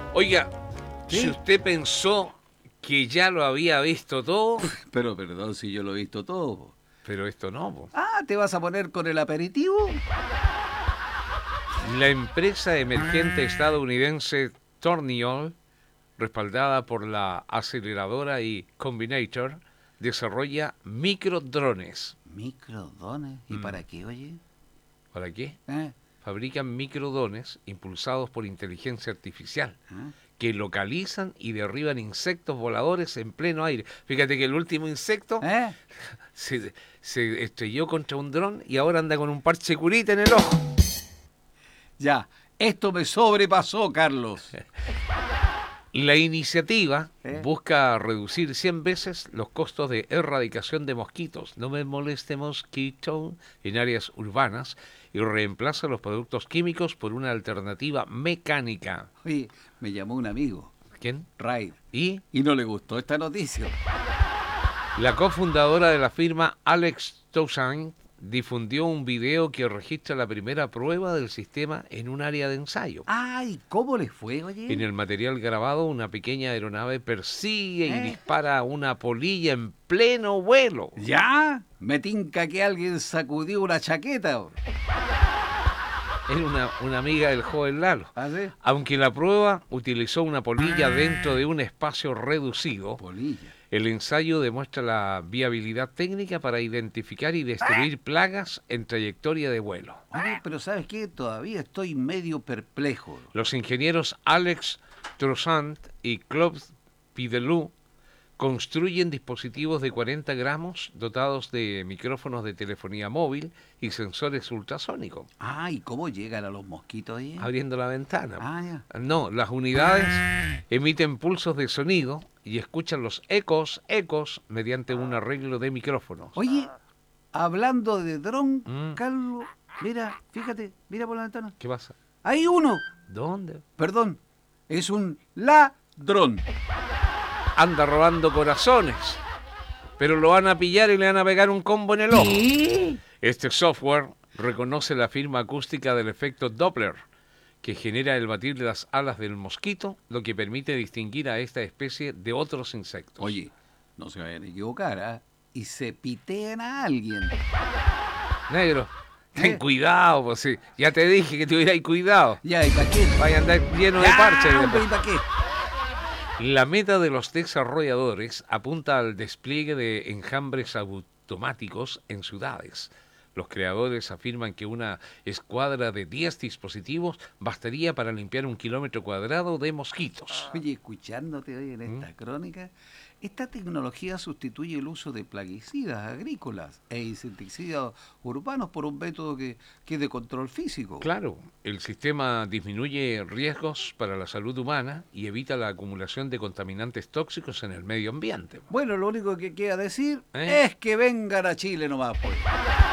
Oiga, ¿Sí? si usted pensó que ya lo había visto todo, Pero perdón si yo lo he visto todo. pero esto no, po. Ah, ¿te vas a poner con el aperitivo? La empresa emergente estadounidense Torniol, respaldada por la aceleradora y Combinator, desarrolla microdrones. Microdones. ¿Y para qué, oye? ¿Para qué? ¿Eh? Fabrican microdrones impulsados por inteligencia artificial ¿Ah? que localizan y derriban insectos voladores en pleno aire. Fíjate que el último insecto ¿Eh? se estrelló contra un dron y ahora anda con un parche curita en el ojo. Ya, esto me sobrepasó, Carlos. La iniciativa ¿Eh? busca reducir 100 veces los costos de erradicación de mosquitos, no me moleste mosquito, en áreas urbanas, y reemplaza los productos químicos por una alternativa mecánica. Oye, me llamó un amigo, ¿Quién? Raid, Y y no le gustó esta noticia. la cofundadora de la firma, Alex Toussaint, difundió un video que registra la primera prueba del sistema en un área de ensayo. Ay, ¿cómo les fue, oye? En el material grabado, una pequeña aeronave persigue y ¿Eh? dispara una polilla en pleno vuelo. ¿Ya? Me tinca que alguien sacudió una chaqueta. Era una amiga del joven Lalo. ¿Ah, sí? Aunque la prueba utilizó una polilla dentro de un espacio reducido, Polilla. el ensayo demuestra la viabilidad técnica para identificar y destruir plagas en trayectoria de vuelo. Oye, pero ¿sabes qué? Todavía estoy medio perplejo. Los ingenieros Alex Toussaint y Claude Pidelou construyen dispositivos de 40 gramos dotados de micrófonos de telefonía móvil y sensores ultrasónicos, Ah, ¿y cómo llegan a los mosquitos ahí? abriendo la ventana. Ah, ya. No, las unidades emiten pulsos de sonido y escuchan los ecos mediante un arreglo de micrófonos. Oye, hablando de dron, Mm. Carlos, mira, fíjate, mira por la ventana. ¿Qué pasa? Hay uno, ¿Dónde? perdón, es un ladrón. Anda robando corazones, pero lo van a pillar y le van a pegar un combo en el ojo. Este software reconoce la firma acústica del efecto Doppler, que genera el batir de las alas del mosquito, lo que permite distinguir a esta especie de otros insectos. Oye, no se vayan a equivocar, ¿ah? Y se pitean a alguien. Negro, ten ¿Eh? cuidado, pues sí. Ya te dije que tuvierais cuidado. Ya, ¿y para qué? Vaya a andar lleno de Ya, parches. hombre, ¿y para qué? La meta de los desarrolladores apunta al despliegue de enjambres automáticos en ciudades. Los creadores afirman que una escuadra de 10 dispositivos bastaría para limpiar 1 kilómetro cuadrado de mosquitos. Oye, escuchándote hoy en esta crónica, esta tecnología sustituye el uso de plaguicidas agrícolas e insecticidas urbanos por un método que es de control físico. Claro, el sistema disminuye riesgos para la salud humana y evita la acumulación de contaminantes tóxicos en el medio ambiente. Bueno, lo único que queda decir ¿Eh? es que vengan a Chile nomás, pues.